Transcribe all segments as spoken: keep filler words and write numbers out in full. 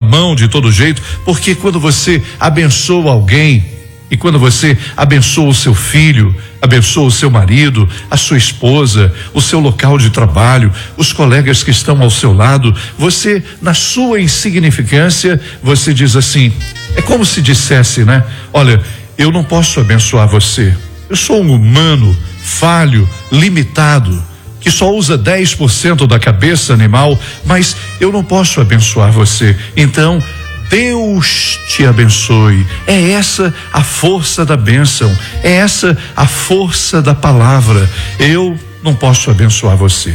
mão de todo jeito, porque quando você abençoa alguém, e quando você abençoa o seu filho, abençoa o seu marido, a sua esposa, o seu local de trabalho, os colegas que estão ao seu lado, você, na sua insignificância, você diz assim, é como se dissesse, né? Olha, eu não posso abençoar você. Eu sou um humano, falho, limitado, que só usa dez por cento da cabeça animal, mas eu não posso abençoar você. Então, Deus te abençoe. É essa a força da bênção, é essa a força da palavra. Eu não posso abençoar você.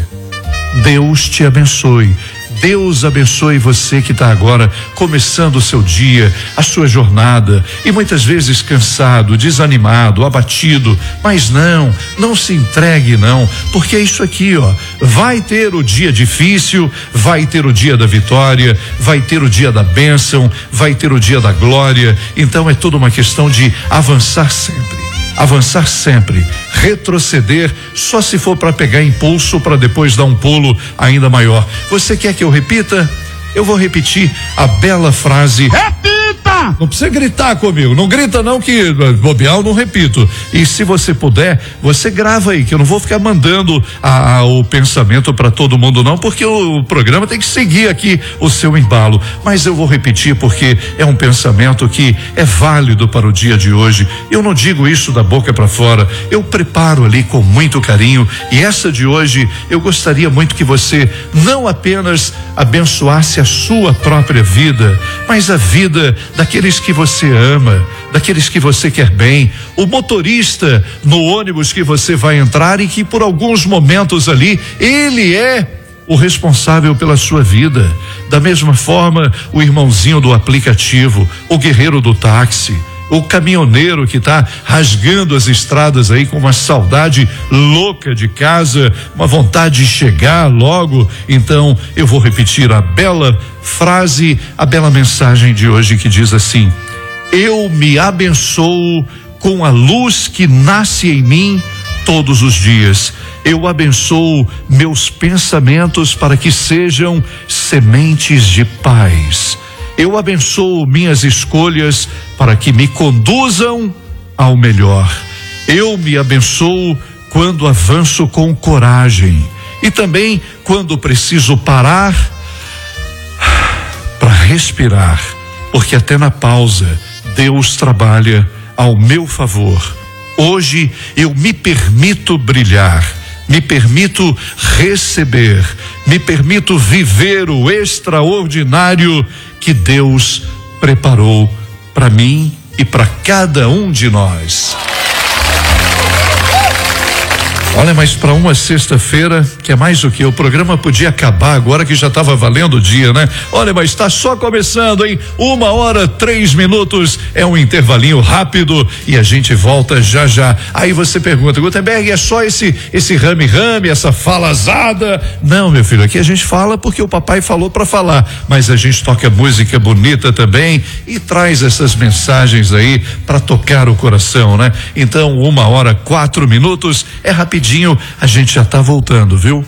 Deus te abençoe. Deus abençoe você que está agora começando o seu dia, a sua jornada, e muitas vezes cansado, desanimado, abatido, mas não, não se entregue não, porque é isso aqui, ó, vai ter o dia difícil, vai ter o dia da vitória, vai ter o dia da bênção, vai ter o dia da glória. Então é tudo uma questão de avançar sempre. Avançar sempre, retroceder só se for para pegar impulso para depois dar um pulo ainda maior. Você quer que eu repita? Eu vou repetir a bela frase. Repita! Não precisa gritar comigo, não grita não que bobear eu não repito. E se você puder, você grava aí, que eu não vou ficar mandando a, a, o pensamento para todo mundo não, porque o, o programa tem que seguir aqui o seu embalo. Mas eu vou repetir porque é um pensamento que é válido para o dia de hoje. Eu não digo isso da boca para fora, eu preparo ali com muito carinho, e essa de hoje eu gostaria muito que você não apenas abençoasse a sua própria vida, mas a vida daqueles que você ama, daqueles que você quer bem, o motorista no ônibus que você vai entrar e que por alguns momentos ali, ele é o responsável pela sua vida. Da mesma forma, o irmãozinho do aplicativo, o guerreiro do táxi, o caminhoneiro que está rasgando as estradas aí com uma saudade louca de casa, uma vontade de chegar logo. Então eu vou repetir a bela frase, a bela mensagem de hoje que diz assim: eu me abençoo com a luz que nasce em mim todos os dias. Eu abençoo meus pensamentos para que sejam sementes de paz. Eu abençoo minhas escolhas para que me conduzam ao melhor. Eu me abençoo quando avanço com coragem e também quando preciso parar para respirar, porque até na pausa Deus trabalha ao meu favor. Hoje eu me permito brilhar, me permito receber, me permito viver o extraordinário que Deus preparou para mim e para cada um de nós. Olha, mas para uma sexta-feira, que é mais o que? O programa podia acabar agora que já estava valendo o dia, né? Olha, mas está só começando, hein? Uma hora, três minutos, é um intervalinho rápido e a gente volta já já. Aí você pergunta, Gutenberg, é só esse esse rame-rame, essa falazada? Não, meu filho, aqui a gente fala porque o papai falou para falar, mas a gente toca música bonita também e traz essas mensagens aí para tocar o coração, né? Então, uma hora, quatro minutos, é rapidinho. A gente já tá voltando, viu?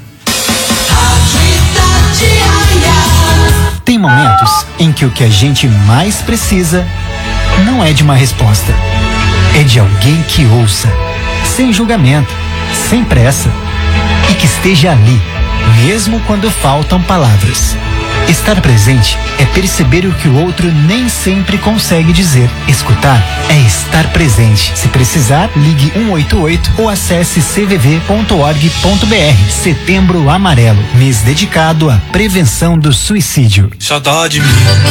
Tem momentos em que o que a gente mais precisa não é de uma resposta, é de alguém que ouça, sem julgamento, sem pressa, e que esteja ali, mesmo quando faltam palavras. Estar presente é perceber o que o outro nem sempre consegue dizer. Escutar é estar presente. Se precisar, ligue um oito oito ou acesse c v v ponto org ponto b r. Setembro Amarelo, mês dedicado à prevenção do suicídio. Saudade, menino.